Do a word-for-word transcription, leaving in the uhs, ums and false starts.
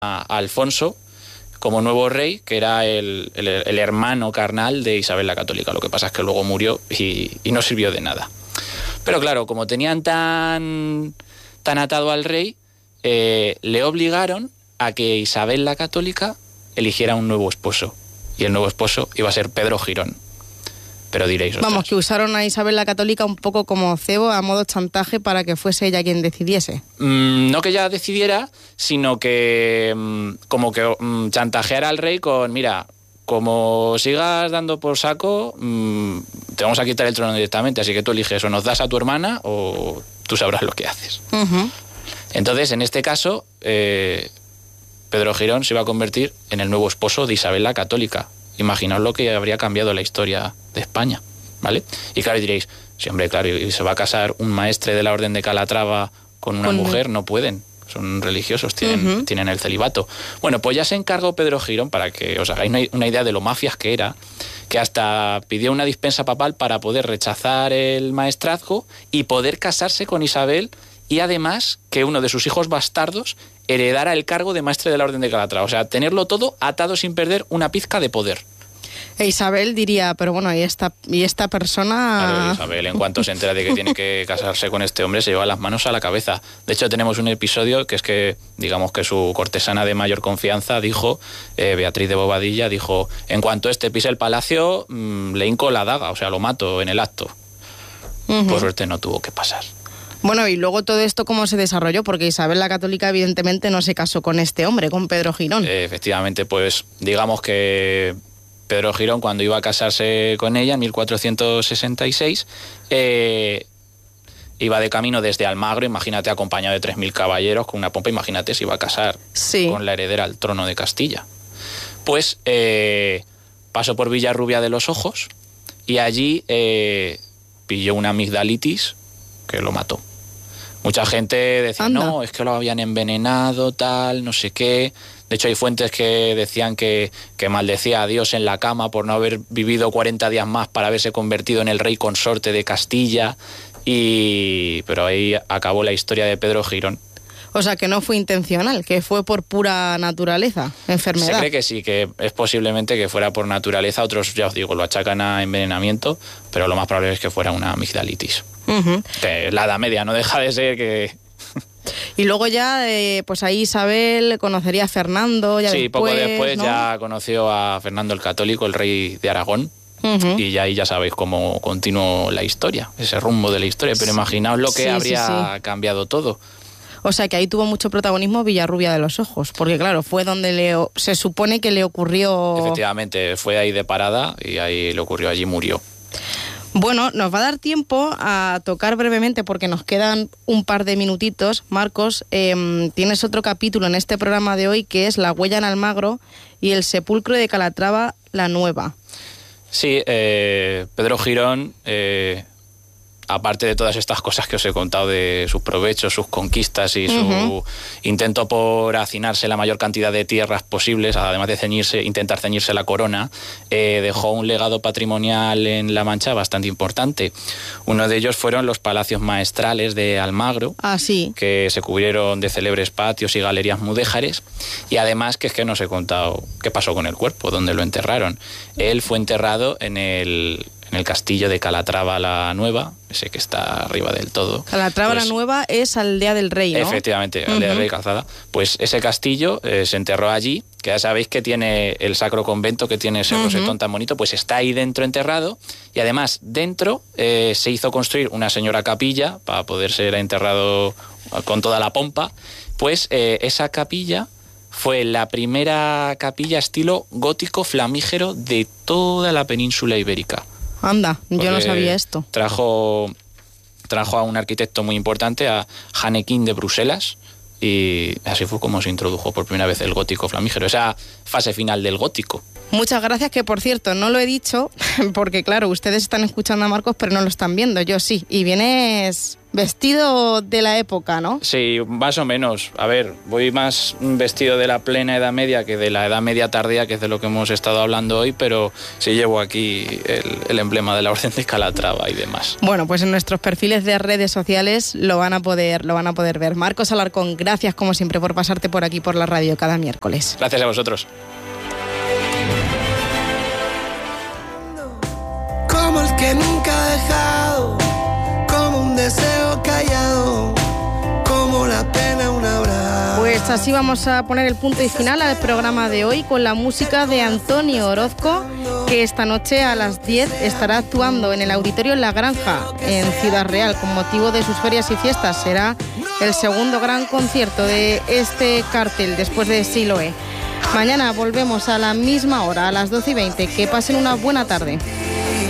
a Alfonso como nuevo rey, que era el, el, el hermano carnal de Isabel la Católica. Lo que pasa es que luego murió y, y no sirvió de nada. Pero claro, como tenían tan, tan atado al rey, eh, le obligaron a que Isabel la Católica eligiera un nuevo esposo. Y el nuevo esposo iba a ser Pedro Girón. Pero diréis... Vamos, ostras, que usaron a Isabel la Católica un poco como cebo, a modo chantaje, para que fuese ella quien decidiese. Mm, no que ella decidiera, sino que mm, como que mm, chantajeara al rey con, mira, como sigas dando por saco, mm, te vamos a quitar el trono directamente, así que tú eliges o nos das a tu hermana o tú sabrás lo que haces. Uh-huh. Entonces, en este caso, eh, Pedro Girón se iba a convertir en el nuevo esposo de Isabel la Católica. Imaginaos lo que habría cambiado la historia de España, ¿vale? Y claro, diréis, sí, hombre, claro, y se va a casar un maestre de la Orden de Calatrava con una con... mujer, no pueden, son religiosos, tienen, uh-huh. tienen el celibato. Bueno, pues ya se encargó Pedro Girón, para que os hagáis una, una idea de lo mafias que era, que hasta pidió una dispensa papal para poder rechazar el maestrazgo y poder casarse con Isabel, y además que uno de sus hijos bastardos heredara el cargo de maestre de la Orden de Calatrava. O sea, tenerlo todo atado sin perder una pizca de poder. E Isabel diría, pero bueno, ¿y esta, y esta persona...? Claro, Isabel, en cuanto se entera de que tiene que casarse con este hombre, se lleva las manos a la cabeza. De hecho, tenemos un episodio que es que, digamos que su cortesana de mayor confianza dijo, eh, Beatriz de Bobadilla, dijo, en cuanto este pise el palacio, mmm, le hinco la daga, o sea, lo mato en el acto. Uh-huh. Por suerte no tuvo que pasar. Bueno, y luego todo esto, ¿cómo se desarrolló? Porque Isabel la Católica, evidentemente, no se casó con este hombre, con Pedro Girón. Eh, efectivamente, pues digamos que Pedro Girón, cuando iba a casarse con ella en mil cuatrocientos sesenta y seis, eh, iba de camino desde Almagro, imagínate, acompañado de tres mil caballeros, con una pompa, imagínate, se iba a casar sí. con la heredera al trono de Castilla. Pues eh, pasó por Villarrubia de los Ojos y allí eh, pilló una amigdalitis que lo mató. Mucha gente decía, Anda. no, es que lo habían envenenado, tal, no sé qué. De hecho, hay fuentes que decían que, que maldecía a Dios en la cama por no haber vivido cuarenta días más para haberse convertido en el rey consorte de Castilla. Y pero ahí acabó la historia de Pedro Girón. O sea, que no fue intencional, que fue por pura naturaleza, enfermedad. Se cree que sí, que es posiblemente que fuera por naturaleza. Otros, ya os digo, lo achacan a envenenamiento, pero lo más probable es que fuera una amigdalitis. Uh-huh. Que la Edad Media no deja de ser que... Y luego ya, eh, pues ahí Isabel conocería a Fernando. Ya sí, después, poco después ¿no? ya conoció a Fernando el Católico, el rey de Aragón. Uh-huh. Y ya ahí ya sabéis cómo continuó la historia, ese rumbo de la historia. Pero sí. imaginaos lo que sí, habría sí, sí. cambiado todo. O sea, que ahí tuvo mucho protagonismo Villarrubia de los Ojos, porque claro, fue donde le, se supone que le ocurrió... Efectivamente, fue ahí de parada y ahí le ocurrió, allí murió. Bueno, nos va a dar tiempo a tocar brevemente, porque nos quedan un par de minutitos. Marcos, eh, tienes otro capítulo en este programa de hoy, que es La huella en Almagro y el sepulcro de Calatrava la Nueva. Sí, eh, Pedro Girón... Eh, aparte de todas estas cosas que os he contado de sus provechos, sus conquistas y su uh-huh. intento por hacinarse la mayor cantidad de tierras posibles, además de ceñirse, intentar ceñirse la corona, eh, dejó un legado patrimonial en La Mancha bastante importante. Uno de ellos fueron los palacios maestrales de Almagro, ah, sí. que se cubrieron de célebres patios y galerías mudéjares, y además que es que no os he contado qué pasó con el cuerpo, dónde lo enterraron. Él fue enterrado en el... en el castillo de Calatrava la Nueva, ese que está arriba del todo. Calatrava pues, la Nueva es Aldea del Rey, ¿no? Efectivamente, Aldea uh-huh. del Rey, Calzada. Pues ese castillo eh, se enterró allí, que ya sabéis que tiene el Sacro Convento, que tiene ese uh-huh. rosetón tan bonito, pues está ahí dentro enterrado, y además dentro eh, se hizo construir una señora capilla para poder ser enterrado con toda la pompa. Pues eh, esa capilla fue la primera capilla estilo gótico flamígero de toda la península ibérica. Anda, yo no sabía esto. Trajo, trajo a un arquitecto muy importante, a Janequín de Bruselas, y así fue como se introdujo por primera vez el gótico flamígero, esa fase final del gótico. Muchas gracias, que por cierto, no lo he dicho, porque claro, ustedes están escuchando a Marcos, pero no lo están viendo, yo sí. Y vienes vestido de la época, ¿no? Sí, más o menos. A ver, voy más vestido de la plena Edad Media que de la Edad Media tardía, que es de lo que hemos estado hablando hoy, pero sí llevo aquí el, el emblema de la Orden de Calatrava y demás. Bueno, pues en nuestros perfiles de redes sociales lo van a poder, lo van a poder ver. Marcos Alarcón, gracias como siempre por pasarte por aquí por la radio cada miércoles. Gracias a vosotros. Como el que nunca ha dejado, como un deseo callado, como la pena un abrazo. Pues así vamos a poner el punto y final al programa de hoy con la música de Antonio Orozco, que esta noche a las diez estará actuando en el Auditorio La Granja en Ciudad Real con motivo de sus ferias y fiestas. Será el segundo gran concierto de este cartel después de Siloé. Mañana volvemos a la misma hora, a las doce y veinte. Que pasen una buena tarde.